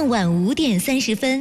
傍晚5点30分。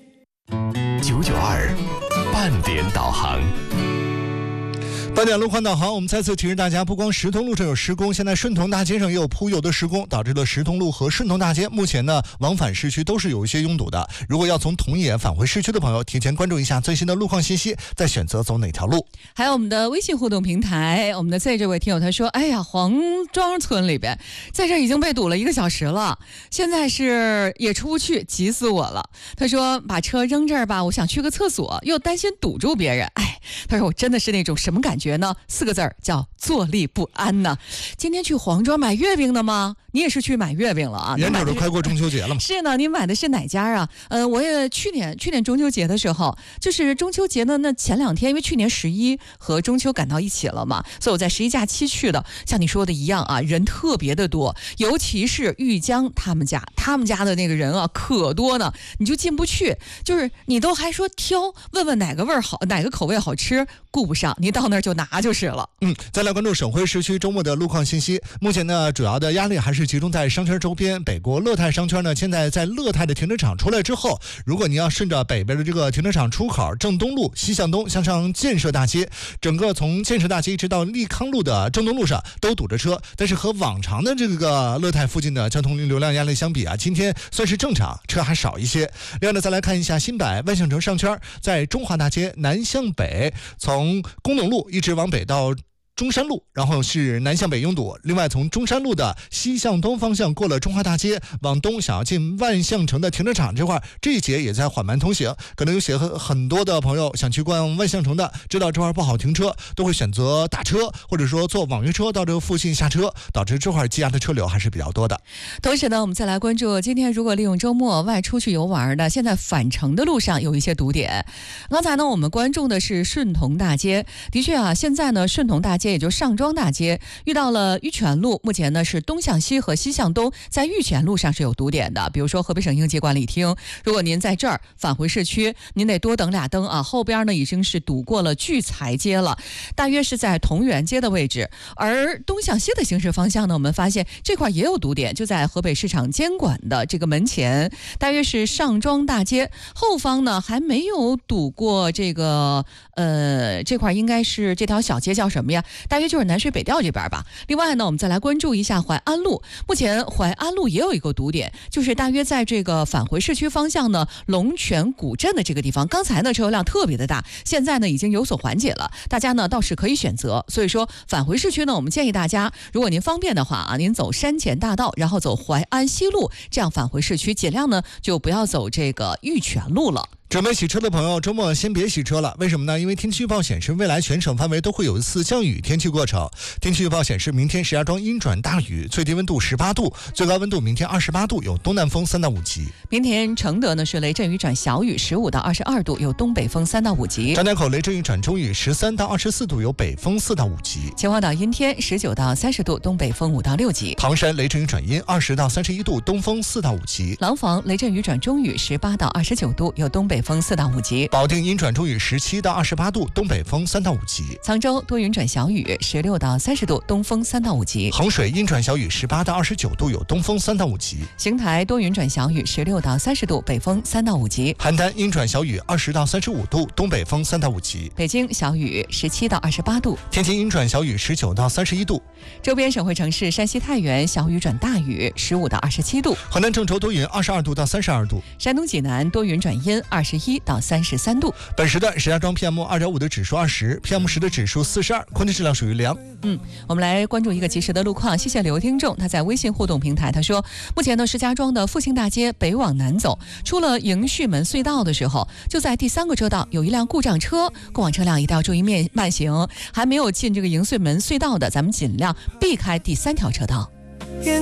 992半点导航。 半点路况导航，我们再次提示大家，不光石通路上有施工，现在顺通大街上也有铺油的施工，导致了石通路和顺通大街目前呢往返市区都是有一些拥堵的。如果要从同野返回市区的朋友，提前关注一下最新的路况信息，再选择走哪条路。 还有我们的微信互动平台，我们的 Z 这位听友他说，哎呀，黄庄村里边在这已经被堵了1个小时了，现在是也出不去，急死我了。他说把车扔这儿吧，我想去个厕所，又担心堵住别人。哎，他说我真的是那种什么感觉呢？4个字儿叫坐立不安呢。今天去黄庄买月饼的吗？你也是去买月饼了啊？ 眼瞅着快过中秋节了嘛。 是呢，你买的是哪家啊？我也去年中秋节的时候，就是中秋节的那前2天，因为去年11和中秋赶到一起了嘛，所以我在11假期去的。像你说的一样啊，人特别的多，尤其是玉江他们家的那个人啊，可多呢，你就进不去，就是你都还说挑，问问哪个味儿好，哪个口味好吃，顾不上，你到那儿就拿就是了。 再来关注省会市区周末的路况信息。目前呢，主要的压力还是集中在商圈周边。北国乐泰商圈呢，现在在乐泰的停车场出来之后，如果你要顺着北边的这个停车场出口正东路西向东向上建设大街，整个从建设大街一直到利康路的正东路上都堵着车。但是和往常的这个乐泰附近的交通流量压力相比啊，今天算是正常，车还少一些。另外呢，再来看一下新百万象城商圈，在中华大街南向北，从工农路一直往北到中山路，然后是南向北拥堵。另外从中山路的西向东方向过了中华大街往东，想要进万象城的停车场这块，这一节也在缓慢通行。可能有很多的朋友想去逛万象城的，知道这块不好停车，都会选择打车或者说坐网约车到这个附近下车，导致这块积压的车流还是比较多的。 同时呢，我们再来关注今天如果利用周末外出去游玩的，现在返程的路上有一些堵点。刚才呢，我们关注的是顺通大街，的确啊，现在呢顺通大街也就上庄大街遇到了玉泉路，目前呢是东向西和西向东，在玉泉路上是有堵点的。比如说河北省应急管理厅，如果您在这儿返回市区，您得多等2灯啊。后边呢已经是堵过了聚财街了，大约是在同源街的位置。而东向西的行驶方向呢，我们发现这块也有堵点，就在河北市场监管的这个门前，大约是上庄大街后方呢还没有堵过这个这块应该是这条小街叫什么呀？大约就是南水北调这边吧。另外呢，我们再来关注一下淮安路，目前淮安路也有一个堵点，就是大约在这个返回市区方向呢龙泉古镇的这个地方，刚才呢车流量特别的大，现在呢已经有所缓解了，大家呢倒是可以选择。所以说返回市区呢，我们建议大家，如果您方便的话啊，您走山前大道，然后走淮安西路，这样返回市区，尽量呢就不要走这个玉泉路了。 准备洗车的朋友，周末先别洗车了。为什么呢？因为天气预报显示，未来全省范围都会有一次降雨天气过程。天气预报显示，明天石家庄阴转大雨，最低温度18度，最高温度明天28度，有东南风3到5级。 明天承德呢是雷阵雨转小雨，15到22度，有东北风3到5级。 张家口雷阵雨转中雨，13到24度，有北风4到5级。 秦皇岛阴天，19到30度，东北风5到6级。 唐山雷阵雨转阴，20到31度，东风4到5级。 廊坊雷阵雨转中雨，18到29度，有东北风4到5级。 保定阴转中雨，17到28度，东北风3到5级。 沧州多云转小雨，16到30度，东风3到5级。 衡水阴转小雨，18到29度，有东风3到5级。 邢台多云转小雨，16到30度，北风3到5级。 邯郸阴转小雨，20到35度，东北风3到5级。 北京小雨，17到28度。 天津阴转小雨，19到31度。 周边省会城市山西太原小雨转大雨，15到27度。 河南郑州多云，22度到32度。 山东济南多云转阴，21到33度。 本时段石家庄 PM2.5 的指数20， PM10 的指数42，空气质量属于良。 我们来关注一个及时的路况。谢谢刘听众，他在微信互动平台他说，目前呢石家庄的复兴大街北往南走，出了迎旭门隧道的时候，就在第3个车道有一辆故障车，过往车辆一定要注意慢行，还没有进这个迎旭门隧道的，咱们尽量避开第3条车道。